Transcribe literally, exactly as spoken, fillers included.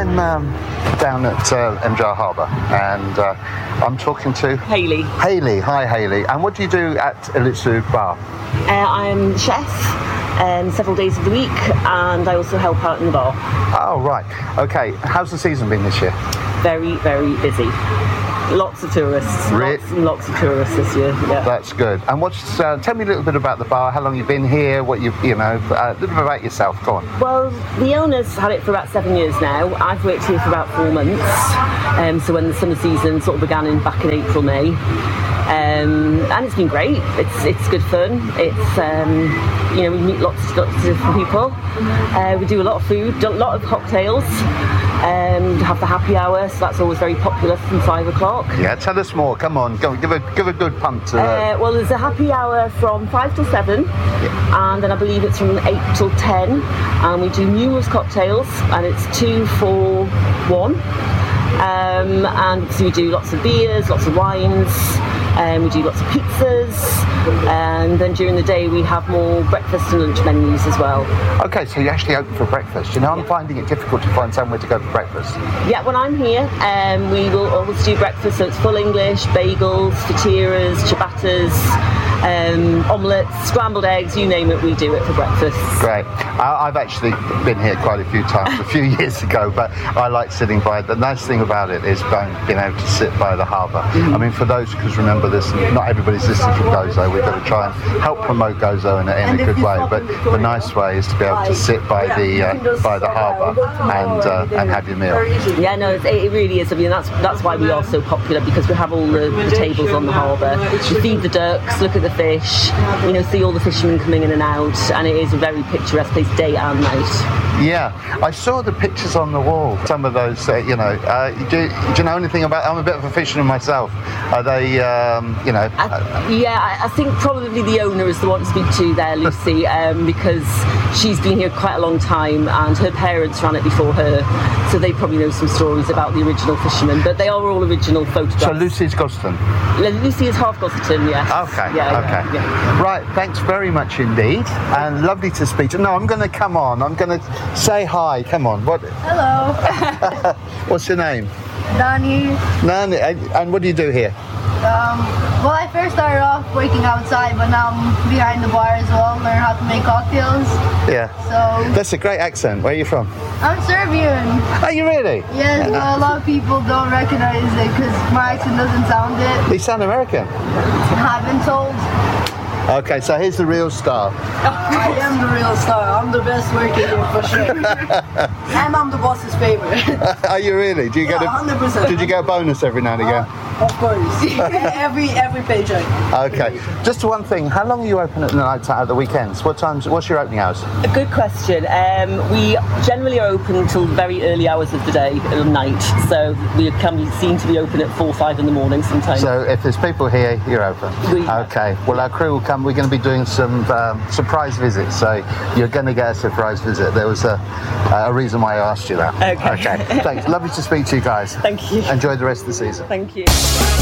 I'm um, down at uh, M J R Harbour, and uh, I'm talking to Hayley. Hayley, hi Hayley. And what do you do at Elitsu Bar? Uh, I'm chef um, several days of the week, and I also help out in the bar. Oh, right. Okay, how's the season been this year? Very, very busy. Lots of tourists. Re- lots and lots of tourists this year. Yeah. That's good. And what's? Uh, tell me a little bit about the bar. How long you've been here? What you you know? Uh, a little bit about yourself. Go on. Well, the owner's had it for about seven years now. I've worked here for about four months. Um, so when the summer season sort of began in back in April, May. Um, and it's been great. It's it's good fun. It's um, you know, we meet lots, lots of different people. Uh, we do a lot of food, do a lot of cocktails. Um, have the happy hour, so that's always very popular from five o'clock. Yeah, tell us more. Come on, go give a give a good punt to. Uh, well, there's a happy hour from five till seven, yeah. And then I believe it's from eight till ten, and we do numerous cocktails, and it's two for one. Um, and so we do lots of beers, lots of wines. Um, we do lots of pizzas, and then during the day we have more breakfast and lunch menus as well. Okay, so you actually open for breakfast. You know, I'm yeah. finding it difficult to find somewhere to go for breakfast. Yeah, when I'm here, um, we will always do breakfast, so it's full English, bagels, fatiras, ciabattas, um, omelettes, scrambled eggs, you name it, we do it for breakfast. Great. I, I've actually been here quite a few times, a few years ago, but I like sitting by. The nice thing about it is going, being able to sit by the harbour. Mm-hmm. I mean, for those, because remember, this not everybody's listening from Gozo. We've got to try and help promote Gozo in a, in a good way. But the nice way is to be able to sit by the uh, by the harbour and uh, and have your meal. Yeah, no, it, it really is. I mean, that's that's why we are so popular, because we have all the, the tables on the harbour. We feed the ducks, look at the fish, you know, see all the fishermen coming in and out, and it is a very picturesque place, day and night. Yeah, I saw the pictures on the wall. Some of those, uh, you know, uh, do, do you know anything about? I'm a bit of a fisherman myself. Are they, um, you know? I, yeah, I, I think probably the owner is the one to speak to there, Lucy, um, because she's been here quite a long time, and her parents ran it before her, so they probably know some stories about the original fishermen. But they are all original photographs. So Lucy's Goston. Lucy is half Goston, yes. Okay. Yeah, okay. Yeah, yeah. Right. Thanks very much indeed, and lovely to speak to. No, I'm going to come on. I'm going to say hi. Come on. What? Hello. What's your name? Dani. Nani. And, and what do you do here? Um, well, I first started off working outside, but now I'm behind the bar as well, learn how to make cocktails. Yeah. So. That's a great accent. Where are you from? I'm Serbian. Are you really? Yes, well, a lot of people don't recognize it because my accent doesn't sound it. You sound American. I've been told. Okay, so here's the real star. I am the real star. I'm the best worker here for sure. And I'm the boss's favorite. Are you really? Do you yeah, get a one hundred percent. Did you get a bonus every now and again? Uh, of course. every every paycheck. Okay. Just one thing. How long are you open at the night at the weekends? What times? What's your opening hours? A good question. Um, we generally are open until very early hours of the day, or night. So we can be seen to be open at four, five in the morning sometimes. So if there's people here, you're open. We, okay. Well, our crew will come. We're going to be doing some um, surprise visits. So you're going to get a surprise visit. There was a, a reason why I asked you that. Okay. Okay. Thanks. Lovely to speak to you guys. Thank you. Enjoy the rest of the season. Thank you.